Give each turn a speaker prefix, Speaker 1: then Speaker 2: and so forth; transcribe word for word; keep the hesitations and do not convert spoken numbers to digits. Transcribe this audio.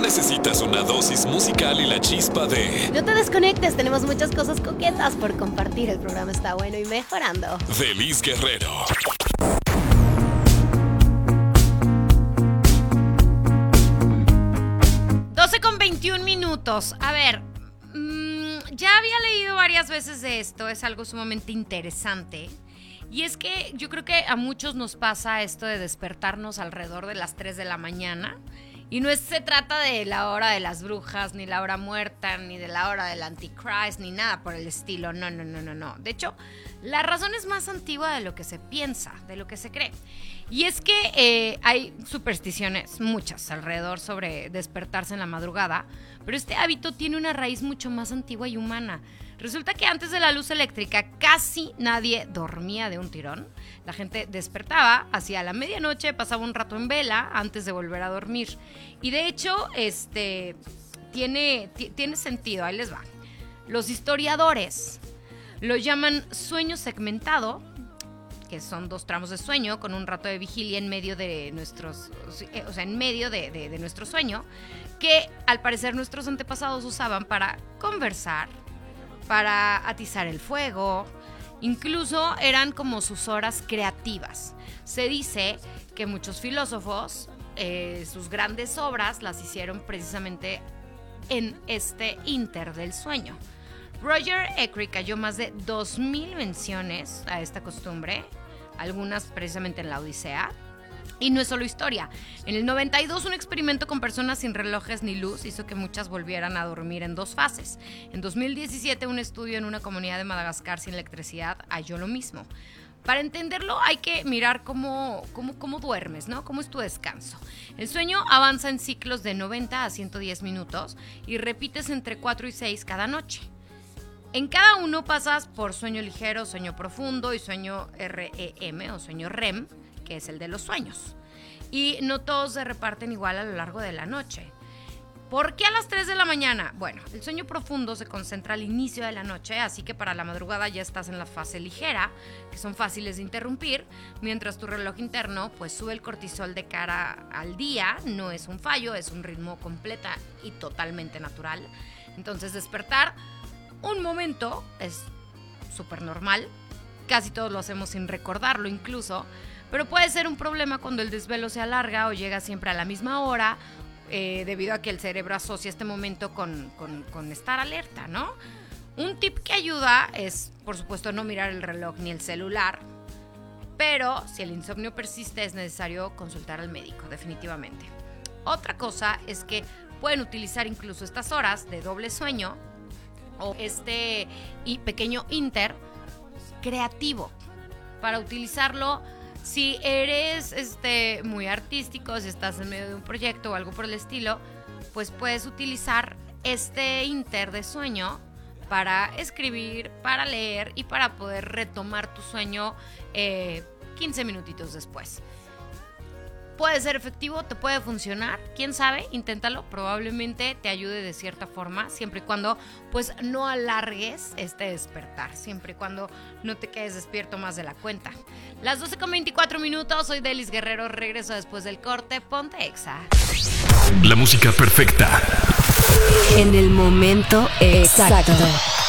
Speaker 1: necesitas una dosis musical y la chispa de...
Speaker 2: No te desconectes, tenemos muchas cosas coquetas por compartir. El programa está bueno y mejorando.
Speaker 1: Delis Guerrero.
Speaker 3: doce con veintiún minutos. A ver, mmm, ya había leído varias veces de esto, es algo sumamente interesante. Y es que yo creo que a muchos nos pasa esto de despertarnos alrededor de las tres de la mañana. Y no es, se trata de la hora de las brujas, ni la hora muerta, ni de la hora del Antichrist, ni nada por el estilo. No, no, no, no, no. De hecho, la razón es más antigua de lo que se piensa, de lo que se cree. Y es que eh, hay supersticiones, muchas, alrededor sobre despertarse en la madrugada. Pero este hábito tiene una raíz mucho más antigua y humana. Resulta que antes de la luz eléctrica casi nadie dormía de un tirón. La gente despertaba hacia la medianoche, pasaba un rato en vela antes de volver a dormir. Y de hecho, este tiene, t- tiene sentido, ahí les va. Los historiadores lo llaman sueño segmentado, que son dos tramos de sueño con un rato de vigilia en medio de nuestros, o sea, en medio de, de, de nuestro sueño, que al parecer nuestros antepasados usaban para conversar, para atizar el fuego, incluso eran como sus horas creativas. Se dice que muchos filósofos, eh, sus grandes obras las hicieron precisamente en este ínter del sueño. Roger Ackroyd halló más de dos mil menciones a esta costumbre, algunas precisamente en la Odisea. Y no es solo historia. En el noventa y dos, un experimento con personas sin relojes ni luz hizo que muchas volvieran a dormir en dos fases. En dos mil diecisiete, un estudio en una comunidad de Madagascar sin electricidad halló lo mismo. Para entenderlo hay que mirar cómo, cómo, cómo duermes, ¿no? Cómo es tu descanso. El sueño avanza en ciclos de noventa a ciento diez minutos y repites entre cuatro y seis cada noche. En cada uno pasas por sueño ligero, sueño profundo y sueño R E M o sueño R E M, que es el de los sueños. Y no todos se reparten igual a lo largo de la noche. ¿Por qué a las tres de la mañana? Bueno, el sueño profundo se concentra al inicio de la noche, así que para la madrugada ya estás en la fase ligera, que son fáciles de interrumpir, mientras tu reloj interno pues sube el cortisol de cara al día. No es un fallo, es un ritmo completa y totalmente natural. Entonces despertar un momento es súper normal, casi todos lo hacemos sin recordarlo incluso, pero puede ser un problema cuando el desvelo se alarga o llega siempre a la misma hora, eh, debido a que el cerebro asocia este momento con, con, con estar alerta, ¿no? Un tip que ayuda es, por supuesto, no mirar el reloj ni el celular, pero si el insomnio persiste es necesario consultar al médico, definitivamente. Otra cosa es que pueden utilizar incluso estas horas de doble sueño o este y pequeño inter creativo para utilizarlo si eres este, muy artístico, si estás en medio de un proyecto o algo por el estilo, pues puedes utilizar este inter de sueño para escribir, para leer y para poder retomar tu sueño eh, quince minutitos después. Puede ser efectivo, te puede funcionar, quién sabe, inténtalo, probablemente te ayude de cierta forma, siempre y cuando pues no alargues este despertar, siempre y cuando no te quedes despierto más de la cuenta. Las doce con veinticuatro minutos, soy Delis Guerrero, regreso después del corte, ponte Exa.
Speaker 1: La música perfecta.
Speaker 2: En el momento exacto.